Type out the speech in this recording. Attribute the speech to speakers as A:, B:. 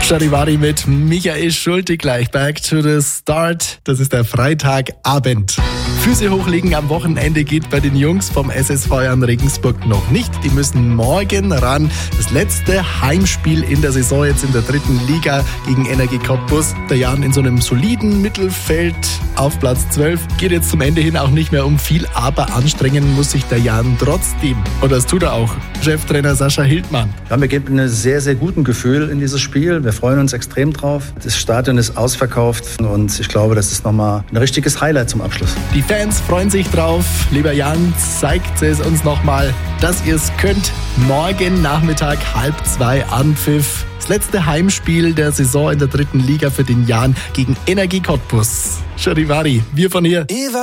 A: Charivari mit Michael Schulte gleich. Back to the start. Das ist der Freitagabend. Füße hochlegen am Wochenende geht bei den Jungs vom SSV Jan Regensburg noch nicht. Die müssen morgen ran. Das letzte Heimspiel in der Saison jetzt in der 3. Liga gegen Energie Cottbus. Der Jan in so einem soliden Mittelfeld auf Platz 12. Geht jetzt zum Ende hin auch nicht mehr um viel, aber anstrengen muss sich der Jan trotzdem. Und das tut er auch. Cheftrainer Sascha Hildmann.
B: Ja, wir geben ein sehr, sehr guten Gefühl in dieses Spiel. Wir freuen uns extrem drauf. Das Stadion ist ausverkauft und ich glaube, das ist nochmal ein richtiges Highlight zum Abschluss.
A: Die Fans freuen sich drauf. Lieber Jan, zeigt es uns nochmal, dass ihr es könnt. Morgen Nachmittag 1:30 Anpfiff. Das letzte Heimspiel der Saison in der 3. Liga für den Jan gegen Energie Cottbus. Charivari, wir von hier.